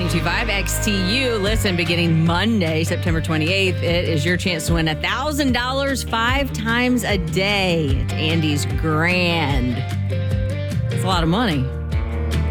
92.5 XTU. Listen, beginning Monday, September 28th, it is your chance to win $1,000 5 times a day. It's Andy's Grand. It's a lot of money.